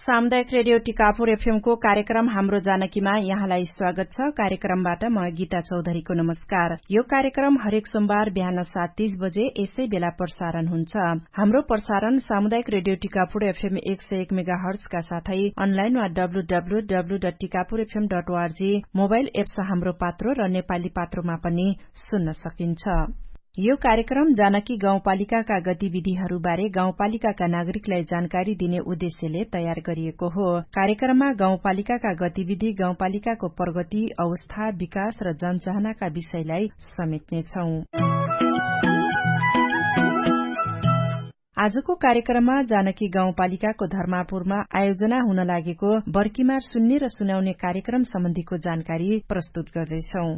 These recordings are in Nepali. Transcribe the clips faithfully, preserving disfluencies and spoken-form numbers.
सामुदायिक रेडियो टिकापुर एफएमको कार्यक्रम हाम्रो जानकीमा यहाँलाई स्वागत छ। कार्यक्रमबाट म गीता चौधरीको नमस्कार। यो कार्यक्रम हरेक सोमबार बिहान सात तीस बजे यसै बेला प्रसारण हुन्छ। हाम्रो प्रसारण सामुदायिक रेडियो टिकापुर एफएम एक सय एक मेगा हर्जका साथै अनलाइन वा W W W dot Tikapur FM dot ORG mobile apps हाम्रो पात्रो र नेपाली पात्रोमा पनि सुन्न सकिन्छ। यो कार्यक्रम जानकी गाउँपालिकाका गतिविधिहरूबारे गाउँपालिकाका नागरिकलाई जानकारी दिने उद्देश्यले तयार गरिएको हो। कार्यक्रममा गाउँपालिकाका गतिविधि, गाउँपालिकाको प्रगति, अवस्था, विकास र जनचाहनाका विषयलाई समेट्नेछौं। आजको कार्यक्रममा जानकी गाउँपालिकाको धर्मापुरमा आयोजना हुन लागेको बर्कीमार सुन्ने र सुनाउने कार्यक्रम सम्बन्धीको जानकारी प्रस्तुत गर्दैछौं।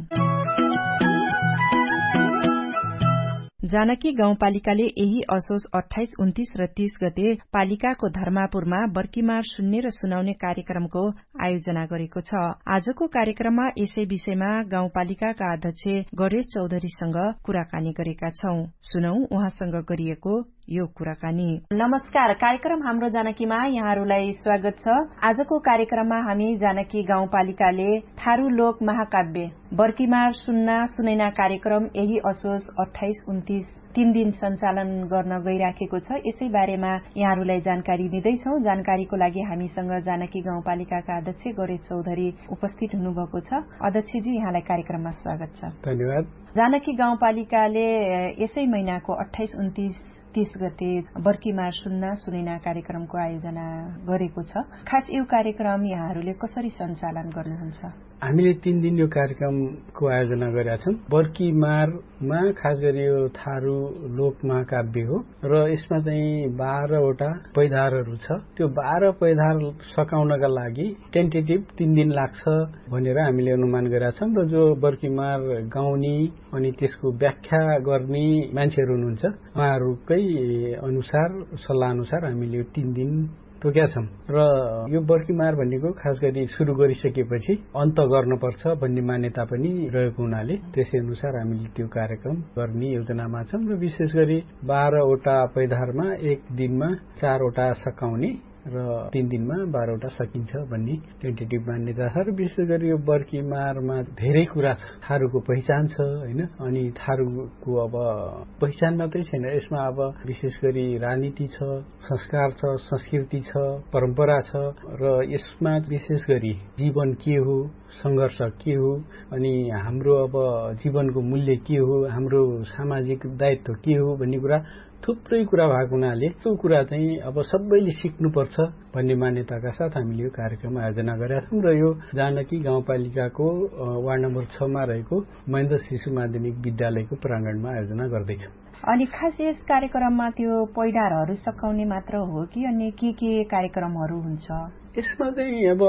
जानकी गाउँपालिकाले यही असोज अठाइस, उन्तीस र तीस गते पालिकाको धर्मापुरमा बर्कीमार सुन्ने र सुनाउने कार्यक्रमको आयोजना गरेको छ। आजको कार्यक्रममा यसै विषयमा गाउँपालिकाका अध्यक्ष गणेश चौधरीसँग कुराकानी गरेका छौं। सुनौ उहाँसँग गरिएको यो कुराकानी। नमस्कार, कार्यक्रम हाम्रो जानकीमा यहाँहरूलाई स्वागत छ। आजको कार्यक्रममा हामी जानकी गाउँपालिकाले थारू लोक महाकाव्य बर्कीमार सुन्ना सुनैना कार्यक्रम यही असोज अठाइस, उन्तीस तीन दिन सञ्चालन गर्न गइराखेको छ। यसै बारेमा यहाँहरूलाई जानकारी दिँदैछौ। जानकारीको लागि हामीसँग जानकी गाउँपालिकाका अध्यक्ष गणेश चौधरी उपस्थित हुनुभएको छ। अध्यक्षजी, यहाँलाई कार्यक्रममा स्वागत छ। धन्यवाद। जानकी गाउँपालिकाले यसै महिनाको अठाइस, उन्तीस तीस गते बर्कीमार सुन्ना सुनैना कार्यक्रमको आयोजना गरेको छ। खास यो कार्यक्रम यहाँहरूले कसरी सञ्चालन गर्नुहुन्छ? हामीले तीन दिन यो कार्यक्रमको आयोजना गरेका छौं। बर्कीमारमा खास गरी यो थारू लोक महाकाव्य हो र यसमा चाहिँ बाह्रवटा पैधारहरू छ। त्यो बाह्र पैधार सकाउनका लागि टेन्टेटिभ तीन दिन लाग्छ भनेर हामीले अनुमान गरेका छौं र जो बर्कीमार गाउने अनि त्यसको व्याख्या गर्ने मान्छेहरू हुनुहुन्छ उहाँहरूकै अनुसार सल्लाह अनुसार हामीले यो तीन दिन तोकेका छौं र यो बर्कीमार भनेको खास गरी सुरु गरिसकेपछि अन्त गर्नुपर्छ भन्ने मान्यता पनि रहेको हुनाले त्यसै अनुसार हामीले त्यो कार्यक्रम गर्ने योजनामा छौं र विशेष गरी बाह्रवटा पैधारमा एक दिनमा चारवटा सकाउने र तीन दिनमा बाह्रवटा सकिन्छ भन्ने टेन्टेटिभ मान्यता छ। र विशेष गरी यो बर्कीमारमा धेरै कुरा छ। थारूको पहिचान छ हैन, अनि थारूको अब पहिचान मात्रै छैन, यसमा अब विशेष गरी राजनीति छ, संस्कार छ, संस्कृति छ, परम्परा छ र यसमा विशेष गरी जीवन के हो, संघर्ष के हो, अनि हाम्रो अब जीवनको मूल्य के हो, हाम्रो सामाजिक दायित्व के हो भन्ने कुरा थुप्रै कुरा भएको हुनाले त्यो कुरा चाहिँ अब सबैले सिक्नुपर्छ भन्ने मान्यताका साथ हामीले यो कार्यक्रम आयोजना गरेका छौं र यो जानकी गाउँपालिकाको वार्ड नम्बर छ मा रहेको महेन्द्र शिशु माध्यमिक विद्यालयको प्राङ्गणमा आयोजना गर्दैछौं। अनि खास यस कार्यक्रममा त्यो पैडारहरू सकाउने मात्र हो कि अन्य के के कार्यक्रमहरू हुन्छ? यसमा चाहिँ अब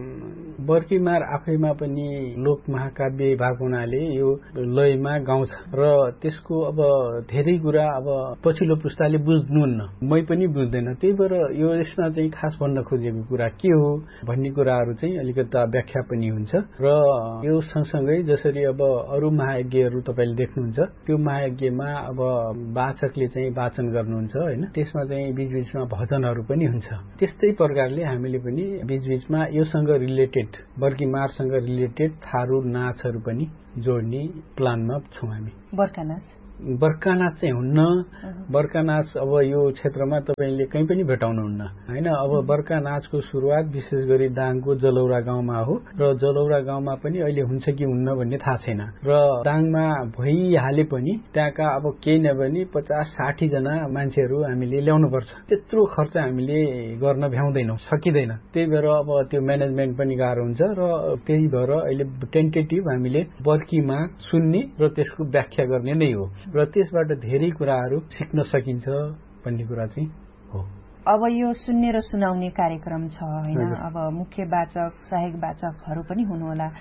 बर्कीमार आफैमा पनि लोक महाकाव्य भएको हुनाले यो लयमा गाउँछ र त्यसको अब धेरै कुरा अब पछिल्लो पुस्ताले बुझ्नुहुन्न, मै पनि बुझ्दैन। त्यही भएर यो यसमा चाहिँ खास भन्न खोजेको कुरा के हो भन्ने कुराहरू चाहिँ अलिकति व्याख्या पनि हुन्छ र यो सँगसँगै जसरी अब अरू महायज्ञहरू तपाईले देख्नुहुन्छ त्यो महायज्ञमा अब वाचकले चाहिँ वाचन गर्नुहुन्छ हैन, त्यसमा चाहिँ बीचबीचमा भजनहरू पनि हुन्छ। त्यस्तै प्रकारले हामीले पनि बीचबीचमा योसँग रिलेटेड बर्कीमारसँग रिलेटेड थारू नाचहरू पनि जोड्ने प्लानमा छौं हामी। बर्खा नाच बर्खा नाच चाहिँ हुन्न। बर्खा नाच अब यो क्षेत्रमा तपाईले कहीँ पनि भेटाउनुहुन्न हैन। अब बर्खा नाचको सुरुवात विशेष गरी दाङको जलौरा गाउँमा हो र जलौरा गाउँमा पनि अहिले हुन्छ कि हुन्न भन्ने थाहा छैन र दाङमा भइहाले पनि त्यहाँका अब केही नभनी पचास साठी जना मान्छेहरू हामीले ल्याउनु पर्छ। त्यत्रो खर्च हामीले गर्न भ्याउँदैनौं, सकिँदैन। त्यही भएर अब त्यो म्यानेजमेन्ट पनि गाह्रो हुन्छ र त्यही भएर अहिले टेन्टेटिभ हामीले बर्कीमा सुन्ने र त्यसको व्याख्या गर्ने नै हो र त्यसबाट धेरै कुराहरू सिक्न सकिन्छ भन्ने कुरा चाहिँ हो। अब यो सुन्ने र सुनाउने कार्यक्रम छ हैन, अब मुख्य वाचक, सहायक वाचकहरू पनि हुनुहोला।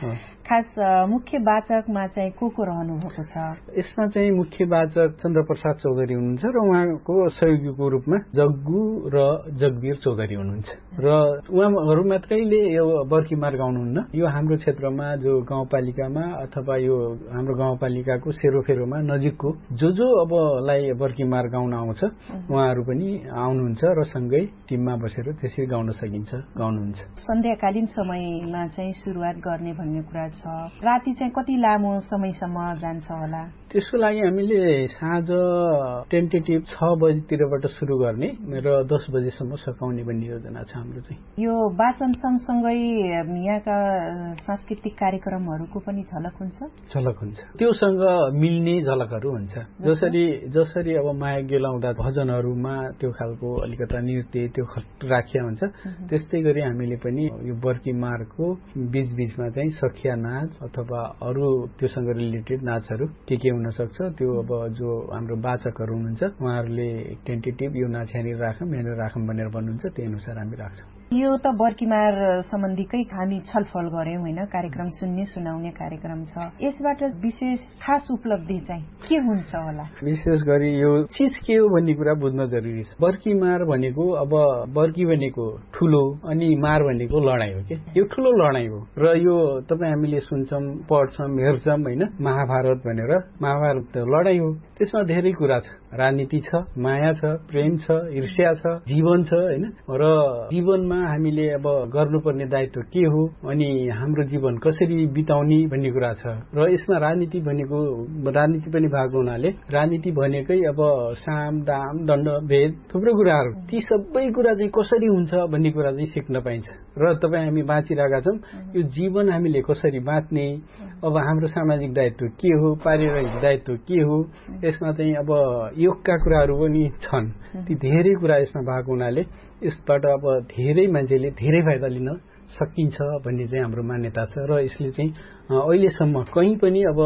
खास मुख्य वाचकमा चाहिँ को को रहनु भएको छ? यसमा चाहिँ मुख्य वाचक चन्द्रप्रसाद चौधरी हुनुहुन्छ र उहाँको सहयोगीको रूपमा जग्गु र जगवीर चौधरी हुनुहुन्छ र उहाँहरू मात्रैले यो बर्कीमार गाउनुहुन्न। यो हाम्रो क्षेत्रमा जो गाउँपालिकामा अथवा यो हाम्रो गाउँपालिकाको सेरोफेरोमा नजिकको जो जो अबलाई बर्कीमार गाउन आउँछ उहाँहरू पनि आउनुहुन्छ र सँगै टिममा बसेर त्यसरी गाउन सकिन्छ, गाउनुहुन्छ। सन्ध्याकालीन समयमा चाहिँ सुरुवात गर्ने भन्ने कुरा छ। राति चाहिँ कति लामो समयसम्म जान्छ होला? त्यसको लागि हामीले साँझ टेन्टेटिभ छ बजीतिरबाट सुरु गर्ने र दस बजेसम्म सकाउने भन्ने योजना छ हाम्रो चाहिँ। यो वाचन सँगसँगै यहाँका सांस्कृतिक कार्यक्रमहरूको पनि झलक हुन्छ? झलक हुन्छ, त्योसँग मिल्ने झलकहरू हुन्छ। जसरी जसरी अब माया गेलाउँदा भजनहरूमा त्यो खालको अलिकता नृत्य त्यो राखिया हुन्छ, त्यस्तै गरी हामीले पनि यो बर्कीमारको बीचबीचमा चाहिँ सखिया नाच अथवा अरू त्योसँग रिलेटेड नाचहरू के के हुन सक्छ त्यो अब जो हाम्रो वाचकहरू हुनुहुन्छ उहाँहरूले टेन्टेटिभ यो नाच यहाँनिर राखौँ यहाँनिर राखौँ भनेर भन्नुहुन्छ, त्यही अनुसार हामी राख्छौँ। यो त बर्कीमार सम्बन्धीकै हामी छलफल गर्यौं होइन, कार्यक्रम सुन्ने सुनाउने कार्यक्रम छ। यसबाट विशेष खास उपलब्धि चाहिँ के हुन्छ होला? विशेष गरी यो चीज के हो भन्ने कुरा बुझ्न जरुरी छ। बर्कीमार भनेको अब बर्की भनेको ठुलो अनि मार भनेको लडाई हो के, यो ठुलो लडाई हो र यो तपाईँ हामीले सुन्छौं पढ्छौं हेर्छौं होइन, महाभारत भनेर। महाभारत त लडाई हो, त्यसमा धेरै कुरा छ, राजनीति छ, माया छ, प्रेम छ, ईर्ष्या छ, जीवन छ होइन। र जीवनमा हामीले अब गर्नुपर्ने दायित्व के हो अनि हाम्रो जीवन कसरी बिताउने भन्ने कुरा छ। र यसमा राजनीति भनेको राजनीति पनि भएको हुनाले राजनीति भनेकै अब साम दाम दण्ड भेद थुप्रो कुराहरू, ती सबै कुरा चाहिँ कसरी हुन्छ भन्ने कुरा चाहिँ सिक्न पाइन्छ। र तपाईँ हामी बाँचिरहेका छौँ, यो जीवन हामीले कसरी बाँच्ने, अब हाम्रो सामाजिक दायित्व के हो, पारिवारिक दायित्व के हो, यसमा चाहिँ अब योगका कुराहरू पनि छन्। ती धेरै कुरा यसमा भएको हुनाले यसबाट अब धेरै मान्छेले धेरै फाइदा लिन सकिन्छ भन्ने चाहिँ हाम्रो मान्यता छ। र यसले चाहिँ अहिलेसम्म कहीँ पनि अब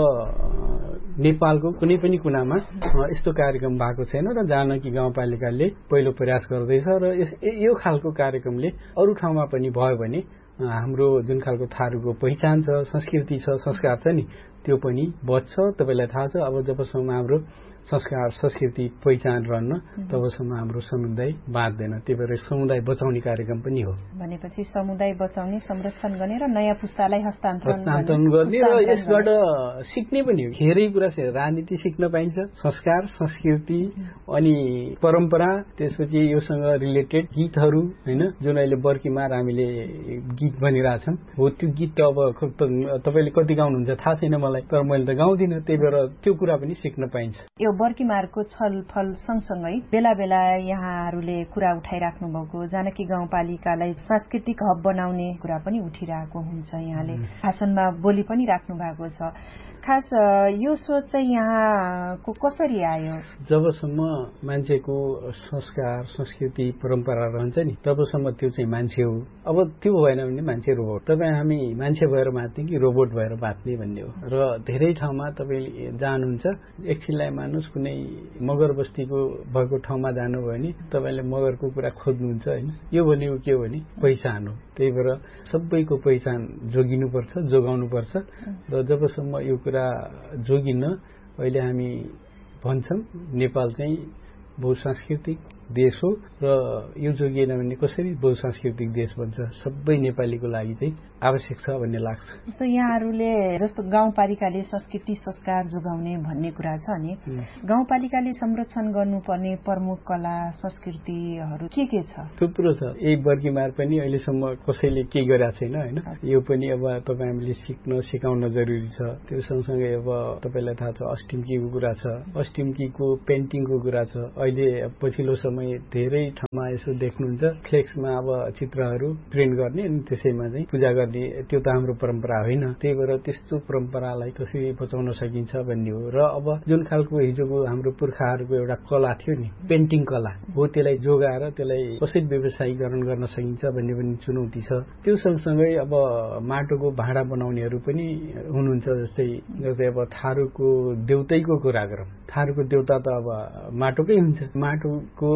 नेपालको कुनै पनि कुनामा यस्तो कार्यक्रम भएको छैन र जानकी गाउँपालिकाले पहिलो प्रयास गर्दैछ। र यो खालको कार्यक्रमले अरू ठाउँमा पनि भयो भने हाम्रो जुन खालको थारूको पहिचान छ, संस्कृति छ, संस्कार छ नि, त्यो पनि बच्छ। तपाईँलाई थाहा छ अब जबसम्म हाम्रो संस्कार संस्कृति पहिचान रहन्न तबसम्म हाम्रो समुदाय बाँच्दैन। त्यही भएर समुदाय बचाउने कार्यक्रम पनि हो। भनेपछि समुदाय बचाउने, संरक्षण गर्ने र नयाँ पुस्तालाई हस्तान्तरण हस्तान्तरण गर्ने र यसबाट सिक्ने पनि हो। धेरै कुरा राजनीति सिक्न पाइन्छ, संस्कार संस्कृति अनि परम्परा, त्यसपछि योसँग रिलेटेड गीतहरू होइन, जुन अहिले बर्कीमार हामीले गीत बनिरहेछौँ हो। त्यो गीत त अब तपाईँले कति गाउनुहुन्छ थाहा छैन मलाई, तर मैले त गाउँदिनँ। त्यही भएर त्यो कुरा पनि सिक्न पाइन्छ। यो बर्कीमारको छलफल सँगसँगै बेला बेला यहाँहरूले कुरा उठाइराख्नु भएको जानकी गाउँपालिकालाई सांस्कृतिक हब बनाउने कुरा पनि उठिरहेको हुन्छ। यहाँले भाषणमा बोली पनि राख्नु भएको छ। खास यो सोच चाहिँ यहाँको कसरी आयो? जबसम्म मान्छेको संस्कार संस्कृति परम्परा रहन्छ नि तबसम्म त्यो चाहिँ मान्छे हो। अब त्यो भएन भने मान्छे रोबोट। तपाईँ हामी मान्छे भएर बाँच्ने कि रोबोट भएर बाँच्ने भन्ने हो। र धेरै ठाउँमा तपाईँ जानुहुन्छ, एकछिनलाई मानुस कुनै मगर बस्तीको भएको ठाउँमा जानुभयो भने तपाईँले मगरको कुरा खोज्नुहुन्छ होइन। यो भनेको के हो भने पहिचान हो। त्यही भएर सबैको पहिचान जोगिनुपर्छ, जोगाउनुपर्छ। र जबसम्म यो कुरा जोगिन्न, अहिले हामी भन्छौँ नेपाल चाहिँ बहुसांस्कृतिक देश हो र यो जोगिएन भने कसरी बहुसांस्कृतिक देश बन्छ। सबै नेपालीको लागि चाहिँ आवश्यक छ भन्ने लाग्छ। जस्तो यहाँहरूले जस्तो गाउँपालिकाले संस्कृति संस्कार जोगाउने भन्ने कुरा छ नि, गाउँपालिकाले संरक्षण गर्नुपर्ने प्रमुख कला संस्कृतिहरू के के छ? थुप्रो छ। यही बर्कीमार पनि अहिलेसम्म कसैले के गरेका छैन होइन। यो पनि अब तपाईँ हामीले सिक्न सिकाउन जरुरी छ। त्यो सँगसँगै अब तपाईँलाई थाहा छ अष्टिमकीको कुरा छ, अष्टिमकीको पेन्टिङको कुरा छ। अहिले पछिल्लो समय धेरै ठाउँमा यसो देख्नुहुन्छ फ्लेक्समा अब चित्रहरू प्रिन्ट गर्ने अनि त्यसैमा चाहिँ पूजा गर्ने। त्यो त हाम्रो परम्परा होइन। त्यही भएर त्यस्तो परम्परालाई कसरी बचाउन सकिन्छ भन्ने हो। र अब जुन खालको हिजोको हाम्रो पुर्खाहरूको एउटा कला थियो नि, पेन्टिङ कला हो, त्यसलाई जोगाएर त्यसलाई कसरी व्यवसायीकरण गर्न सकिन्छ भन्ने पनि चुनौती छ। त्यो सँगसँगै अब माटोको भाँडा बनाउनेहरू पनि हुनुहुन्छ। जस्तै जस्तै अब थारूको देउतैको कुरा गरौँ, थारूको देउता त अब माटोकै हुन्छ। माटोको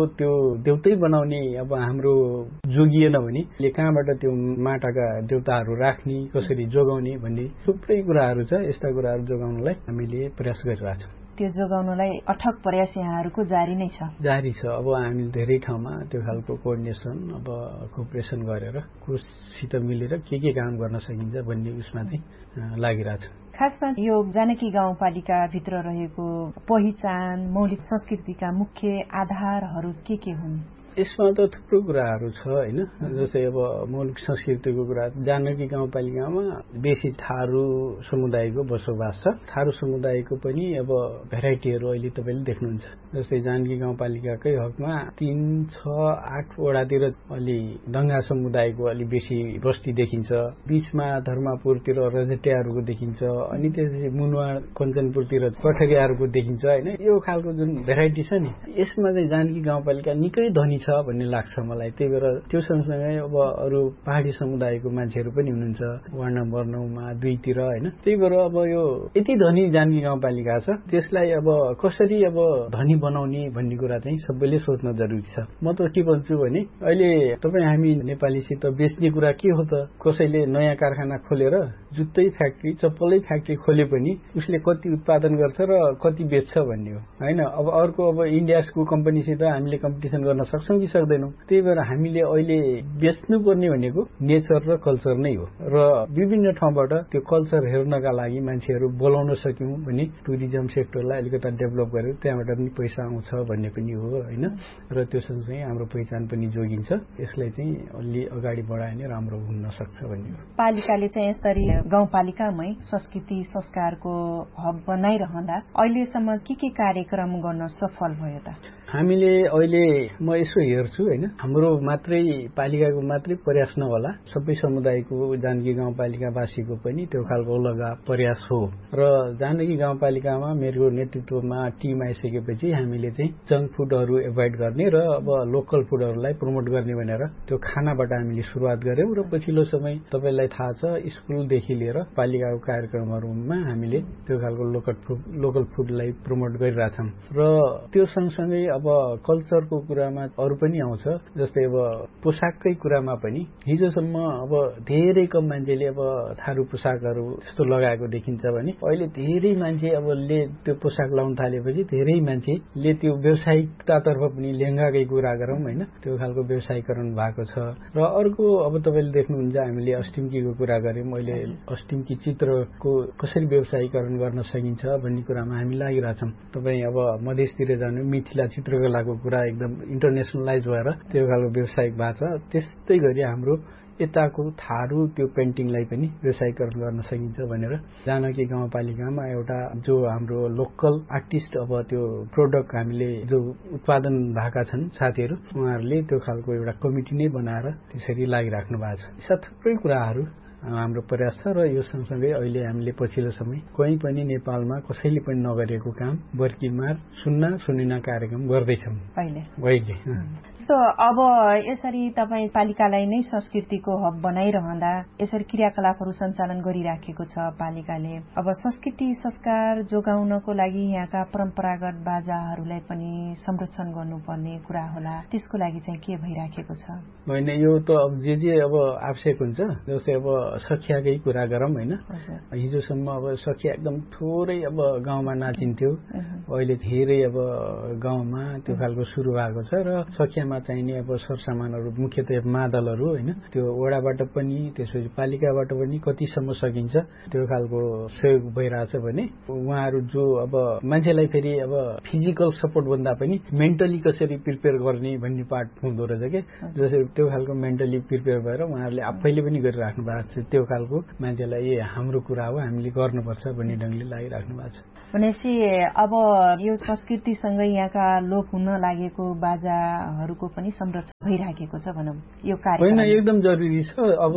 त्यो देउतै बनाउने अब हाम्रो जोगिएन भने कहाँबाट त्यो माटाका देउताहरू राख्ने कसरी जोगाउने भन्ने थुप्रै कुराहरू छ। यस्ता कुराहरू जोगाउनलाई हामीले प्रयास गरिरहेका छौँ। त्यो जोगाउनलाई अथक प्रयास यहाँहरूको जारी नै छ जारी छ। अब हामी धेरै ठाउँमा त्यो खालको कोअर्डिनेसन अब कोअपरेसन गरेर कोसित मिलेर के के काम गर्न सकिन्छ भन्ने उसमा चाहिँ लागिरहेछ। खासमा यो जानकी गाउँपालिकाभित्र रहेको पहिचान मौलिक संस्कृतिका मुख्य आधारहरू के के हुन्? यसमा त थुप्रो कुराहरू छ होइन। जस्तै अब मौलिक संस्कृतिको कुरा जानकी गाउँपालिकामा बेसी थारू समुदायको बसोबास छ। थारू समुदायको पनि अब भेराइटीहरू अहिले तपाईँले देख्नुहुन्छ। जस्तै जानकी गाउँपालिकाकै हकमा तीन छ आठ वडातिर अलि दङ्गा समुदायको अलि बेसी बस्ती देखिन्छ। बीचमा धर्मपुरतिर रजटियाहरूको देखिन्छ। अनि त्यसपछि मुनुवा कञ्चनपुरतिर कठरियाहरूको देखिन्छ होइन। यो खालको जुन भेराइटी छ नि यसमा चाहिँ जानकी गाउँपालिका निकै धनी छ भन्ने लाग्छ मलाई। त्यही भएर त्यो सँगसँगै अब अरू पहाडी समुदायको मान्छेहरू पनि हुनुहुन्छ वार्ड नम्बर नौमा दुईतिर होइन। त्यही भएर अब यो यति धनी जानकी गाउँपालिका छ त्यसलाई अब कसरी अब धनी बनाउने भन्ने कुरा चाहिँ सबैले सोच्न जरुरी छ। म त के भन्छु भने अहिले तपाईँ हामी नेपालीसित बेच्ने कुरा के हो त? कसैले नयाँ कारखाना खोलेर जुत्तै फ्याक्ट्री चप्पलै फ्याक्ट्री खोले पनि उसले कति उत्पादन गर्छ र कति बेच्छ भन्ने हो होइन। अब अर्को अब इन्डियाको कम्पनीसित हामीले कम्पिटिसन गर्न सक्छौँ कि सक्दैनौँ? त्यही भएर हामीले अहिले बेच्नुपर्ने भनेको नेचर र कल्चर नै हो र विभिन्न ठाउँबाट त्यो कल्चर हेर्नका लागि मान्छेहरू बोलाउन सक्यौँ भने टुरिज्म सेक्टरलाई अलिकता डेभलप गरेर त्यहाँबाट पनि पैसा आउँछ भन्ने पनि हो होइन। र त्यो सँगसँगै हाम्रो पहिचान पनि जोगिन्छ। यसलाई चाहिँ अलि अगाडि बढायो भने राम्रो हुन सक्छ भन्ने हो। पालिकाले चाहिँ यसरी गाउँपालिकामै संस्कृति संस्कारको हब बनाइरहँदा अहिलेसम्म के के कार्यक्रम गर्न सफल भयो त? हामीले अहिले म यसो हेर्छु होइन हाम्रो मात्रै पालिकाको मात्रै प्रयास नहोला सबै समुदायको जानकी गाउँपालिकावासीको पनि त्यो खालको लगा प्रयास हो। र जानकी गाउँपालिकामा मेरो नेतृत्वमा टिम आइसकेपछि हामीले चाहिँ जङ्क फुडहरू एभोइड गर्ने र अब लोकल फुडहरूलाई प्रमोट गर्ने भनेर त्यो खानाबाट हामीले सुरुवात गर्यौं। र पछिल्लो समय तपाईँलाई थाहा छ स्कुलदेखि लिएर पालिकाको कार्यक्रमहरूमा हामीले त्यो खालको लोकल फुड लोकल फुडलाई प्रमोट गरिरहेछौँ। र त्यो सँगसँगै अब कल्चरको कुरामा अरू पनि आउँछ। जस्तै अब पोसाककै कुरामा पनि हिजोसम्म अब धेरै कम मान्छेले अब थारू पोसाकहरू जस्तो लगाएको देखिन्छ भने अहिले धेरै मान्छे अब ले त्यो पोसाक लाउन थालेपछि धेरै मान्छेले त्यो व्यावसायिकतातर्फ पनि लेहङ्गाकै कुरा गरौँ होइन त्यो खालको व्यवसायीकरण भएको छ। र अर्को अब तपाईँले देख्नुहुन्छ हामीले अस्टिम्कीको कुरा गर्यौँ। अहिले अस्टिम्की चित्रको कसरी व्यवसायीकरण गर्न सकिन्छ भन्ने कुरामा हामी लागिरहेछौँ। तपाईँ अब मधेसतिर जानु मिथिला चित्रकलाको कुरा एकदम इन्टरनेसनलाइज भएर त्यो खालको व्यवसायिक भएको छ। त्यस्तै गरी हाम्रो यताको थारू त्यो पेन्टिङलाई पनि व्यवसायीकरण गर्न सकिन्छ भनेर जानकी गाउँपालिकामा एउटा जो हाम्रो लोकल आर्टिस्ट अब त्यो प्रोडक्ट हामीले जो उत्पादन भएका छन् साथीहरू उहाँहरूले त्यो खालको एउटा कमिटी नै बनाएर त्यसरी लागिराख्नु भएको छ। यस्ता थुप्रै कुराहरू हाम्रो प्रयास छ। र यो सँगसँगै अहिले हामीले पछिल्लो समय कहीँ पनि नेपालमा कसैले पनि नगरेको काम बर्कीमार सुन्न सुनिन कार्यक्रम गर्दैछौँ अहिले अहिले। सो अब यसरी तपाईँ पालिकालाई नै संस्कृतिको हब बनाइरहँदा यसरी क्रियाकलापहरू सञ्चालन गरिराखेको छ पालिकाले। अब संस्कृति संस्कार जोगाउनको लागि यहाँका परम्परागत बाजाहरूलाई पनि संरक्षण गर्नुपर्ने कुरा होला। त्यसको लागि चाहिँ के भइराखेको छ? होइन यो त अब जे जे अब आवश्यक हुन्छ। जस्तै अब सखियाकै कुरा गरौँ होइन। हिजोसम्म अब सखिया एकदम थोरै अब गाउँमा नाचिन्थ्यो। अहिले धेरै अब गाउँमा त्यो खालको सुरु भएको छ। र सखियामा चाहिने अब सरसामानहरू मुख्यतया मादलहरू होइन त्यो वडाबाट पनि त्यसपछि पालिकाबाट पनि कतिसम्म सकिन्छ त्यो खालको सहयोग भइरहेछ भने उहाँहरू जो अब मान्छेलाई फेरि अब फिजिकल सपोर्ट भन्दा पनि मेन्टली कसरी प्रिपेयर गर्ने भन्ने पार्ट हुँदो रहेछ कि जसरी त्यो खालको मेन्टली प्रिपेयर भएर उहाँहरूले आफैले पनि गरिराख्नु भएको छ। त्यो खालको मान्छेलाई ए हाम्रो कुरा हो हामीले गर्नुपर्छ भन्ने ढङ्गले लागिराख्नु भएको छ। भनेपछि अब यो संस्कृतिसँग यहाँका लोप हुन लागेको बाजाहरूको पनि संरक्षण भइराखेको छ भनौँ यो कार्य होइन एकदम जरुरी छ। अब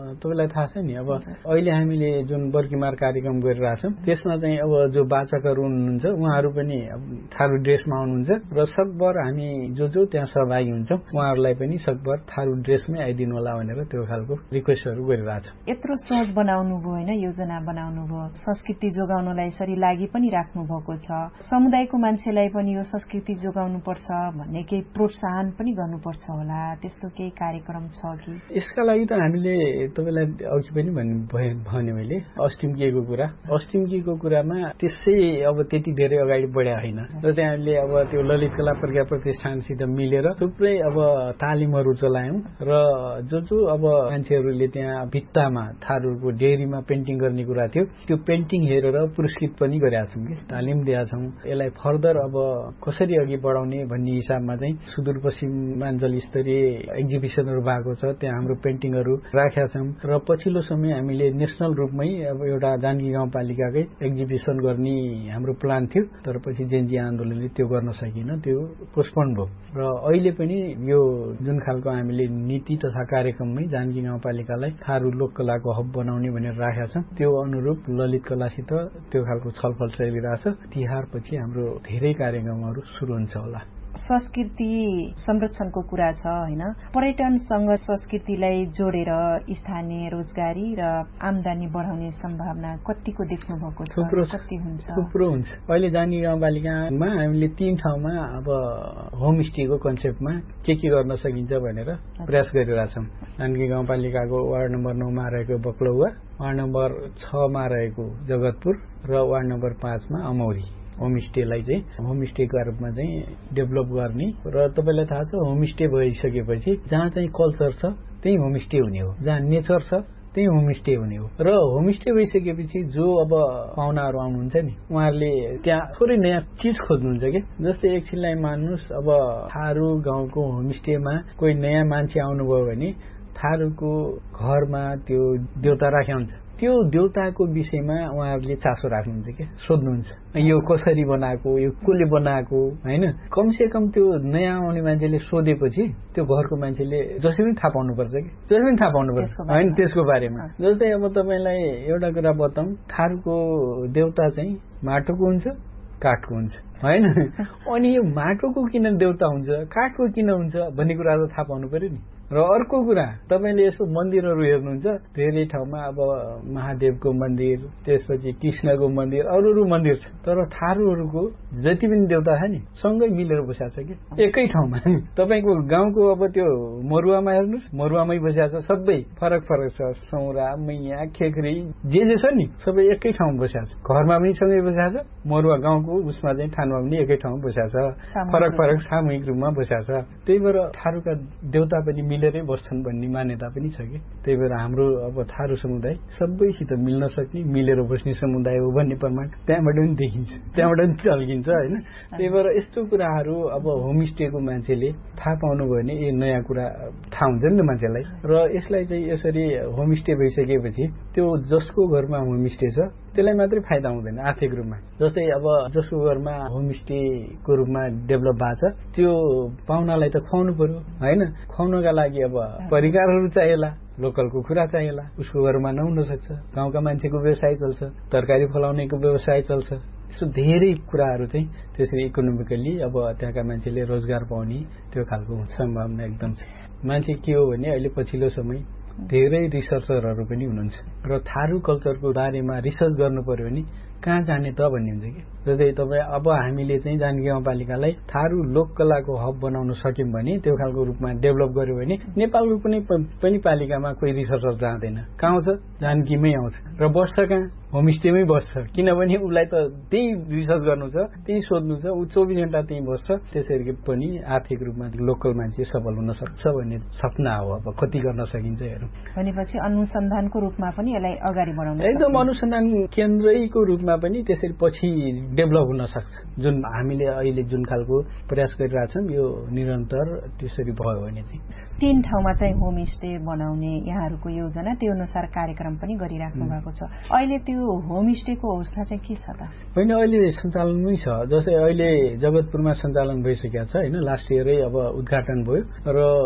तपाईँलाई थाहा छ नि अब अहिले हामीले जुन बर्कीमार कार्यक्रम गरिरहेछौँ त्यसमा चाहिँ अब जो वाचकहरू हुनुहुन्छ उहाँहरू पनि थारू ड्रेसमा आउनुहुन्छ र सकभर हामी जो जो त्यहाँ सहभागी हुन्छौँ उहाँहरूलाई पनि सकभर थारू ड्रेसमै आइदिनु होला भनेर त्यो खालको रिक्वेस्टहरू गरिरहेछौँ। यत्रो सोच बनाउनु भयो होइन, योजना बनाउनु भयो, संस्कृति जोगाउनलाई यसरी लागि पनि राख्नु भएको छ, समुदायको मान्छेलाई पनि यो संस्कृति जोगाउनु पर्छ भन्ने केही प्रोत्साहन पनि गर्नुपर्छ होला, त्यस्तो केही कार्यक्रम छ कि? यसका लागि त हामीले तपाईँलाई अघि पनि भने मैले अस्टिम्कीको कुरा अस्टिम्कीको कुरामा त्यसै अब त्यति धेरै अगाडि बढ्या होइन र त्यहाँ हामीले अब त्यो ललित कला प्रज्ञा प्रतिष्ठानसित मिलेर थुप्रै अब तालिमहरू चलायौं र जो जो अब मान्छेहरूले त्यहाँ भित्तामा थारूको डेरीमा पेन्टिङ गर्ने कुरा थियो त्यो पेन्टिङ हेरेर पुरस्कृत पनि गरेका छौँ कि तालिम दिएका छौँ। यसलाई फर्दर अब कसरी अघि बढाउने भन्ने हिसाबमा चाहिँ सुदूरपश्चिमाञ्चल स्तरीय एक्जिबिसनहरू भएको छ, त्यहाँ हाम्रो पेन्टिङहरू राखेका छौँ र पछिल्लो समय हामीले नेसनल रूपमै अब एउटा जानकी गाउँपालिकाकै एक्जिबिसन गर्ने हाम्रो प्लान थियो, तर पछि जेएनजी आन्दोलनले त्यो गर्न सकिन, त्यो पोस्टपोन भयो र अहिले पनि यो जुन खालको हामीले नीति तथा कार्यक्रममै जानकी गाउँपालिकालाई थारू लोककलाको हब बनाउने भनेर राखेका छौँ त्यो अनुरूप ललित कलासित त्यो खालको छलफल चलिरहेछ। तिहार पछि हाम्रो धेरै कार्यक्रमहरू सुरु हुन्छ होला। संस्कृति संरक्षणको कुरा छ होइन, पर्यटनसँग संस्कृतिलाई जोडेर स्थानीय रोजगारी र आमदानी बढाउने सम्भावना कतिको देख्नु भएको छ? कति हुन्छ? थुप्रो हुन्छ। अहिले जानकी गाउँपालिकामा हामीले तीन ठाउँमा अब होमस्टेको कन्सेप्टमा के के गर्न सकिन्छ भनेर प्रयास गरिरहेछौँ। जानकी गाउँपालिकाको वार्ड नम्बर नौमा रहेको बक्लौवा, वार्ड नम्बर छमा रहेको जगतपुर र वार्ड नम्बर पाँचमा अमौरी होमस्टेलाई चाहिँ होमस्टेको रूपमा चाहिँ डेभलप गर्ने र तपाईँलाई थाहा छ होमस्टे भइसकेपछि जहाँ चाहिँ कल्चर छ त्यही होमस्टे हुने हो, जहाँ नेचर छ त्यही होमस्टे हुने हो र होमस्टे भइसकेपछि जो अब पाहुनाहरू आउनुहुन्छ नि उहाँहरूले त्यहाँ थोरै नयाँ चिज खोज्नुहुन्छ कि जस्तै एकछिनलाई मान्नुहोस् अब थारू गाउँको होमस्टेमा कोही नयाँ मान्छे आउनुभयो भने थारूको घरमा त्यो देउता राख्या हुन्छ, त्यो देउताको विषयमा उहाँहरूले चासो राख्नुहुन्छ क्या, सोध्नुहुन्छ यो कसरी बनाएको, यो कसले बनाएको होइन। कमसे कम त्यो नयाँ आउने मान्छेले सोधेपछि त्यो घरको मान्छेले जसै पनि थाहा पाउनुपर्छ कि जसै पनि थाहा पाउनुपर्छ होइन त्यसको बारेमा। जस्तै अब तपाईँलाई एउटा कुरा बताउँ, थारूको देउता चाहिँ माटोको हुन्छ काठको हुन्छ होइन, अनि यो माटोको किन देउता हुन्छ काठको किन हुन्छ भन्ने कुरा त थाहा पाउनु पर्यो नि। र अर्को कुरा तपाईँले यसो मन्दिरहरू हेर्नुहुन्छ धेरै ठाउँमा अब महादेवको मन्दिर, त्यसपछि कृष्णको मन्दिर, अरू अरू मन्दिर छ, तर थारूहरूको जति पनि देउता छ नि सँगै मिलेर बसेको छ कि एकै ठाउँमा। तपाईँको गाउँको अब त्यो मरुवामा हेर्नुहोस् मरुवामै बसेको छ, सबै फरक फरक छ, सौरा मैया खेख्री जे जे छ नि सबै एकै ठाउँमा बसेको छ, घरमा पनि सँगै बसेको छ, मरुवा गाउँको उसमा चाहिँ थानमा पनि एकै ठाउँमा बसेको छ, फरक फरक सामूहिक रूपमा बसेको छ। त्यही भएर थारूका देउता पनि मिलेरै बस्छन् भन्ने मान्यता पनि छ कि त्यही भएर हाम्रो अब थारू समुदाय सबैसित मिल्न सक्ने मिलेर बस्ने समुदाय हो भन्ने प्रमाण त्यहाँबाट पनि देखिन्छ, त्यहाँबाट पनि झल्किन्छ होइन। त्यही भएर यस्तो कुराहरू अब होमस्टेको मान्छेले थाहा पाउनुभयो भने ए नयाँ कुरा थाहा हुन्छ नि त मान्छेलाई। र यसलाई चाहिँ यसरी होमस्टे भइसकेपछि त्यो जसको घरमा होमस्टे छ त्यसलाई मात्रै फाइदा हुँदैन आर्थिक रूपमा। जस्तै अब जसको घरमा होमस्टेको रूपमा डेभलप भएको छ त्यो पाहुनालाई त खुवाउनु पर्यो होइन, खुवाउनका लागि अब परिकारहरू चाहिएला, लोकलको कुरा चाहिएला, उसको घरमा नहुन सक्छ, गाउँका मान्छेको व्यवसाय चल्छ, तरकारी फलाउनेको व्यवसाय चल्छ, यस्तो धेरै कुराहरू चाहिँ त्यसरी इकोनोमिकली अब त्यहाँका मान्छेले रोजगार पाउने त्यो खालको सम्भावना एकदम छ। मान्छे के हो भने अहिले पछिल्लो समय धेरै रिसर्चरहरू पनि हुनुहुन्छ र थारू कल्चरको बारेमा रिसर्च गर्नु पर्यो भने कहाँ जाने त भन्ने हुन्छ कि। जस्तै तपाईँ अब हामीले चाहिँ जानकी गाउँपालिकालाई थारू लोककलाको हब बनाउन सक्यौँ भने त्यो खालको रूपमा डेभलप गर्यो भने नेपालको कुनै पनि पालिकामा कोही रिसर्चर जाँदैन, कहाँ आउँछ जानकीमै आउँछ र बस्छ कहाँ होमस्टेमै बस्छ, किनभने उसलाई त त्यही रिसर्च गर्नु छ, त्यही सोध्नु छ, ऊ चौबिस घण्टा त्यही बस्छ। त्यसरी पनि आर्थिक रूपमा लोकल मान्छे सफल हुन सक्छ भन्ने सपना हो, अब कति गर्न सकिन्छ हेरौँ। भनेपछि अनुसन्धानको रूपमा पनि यसलाई अगाडि बढाउनु एकदम अनुसन्धान केन्द्रैको रूपमा पनि त्यसरी पछि डेभलप हुन सक्छ। जुन हामीले अहिले जुन खालको प्रयास गरिरहेछौँ यो निरन्तर त्यसरी भयो भने चाहिँ तीन ठाउँमा चाहिँ होमस्टे बनाउने यहाँहरूको योजना त्यो अनुसार कार्यक्रम पनि गरिराख्नु भएको छ। अहिले त्यो होमस्टेको अवस्था चाहिँ के छ त? होइन अहिले सञ्चालनमै छ। जस्तै अहिले जगतपुरमा सञ्चालन भइसकेको छ होइन, लास्ट इयरै अब उद्घाटन भयो र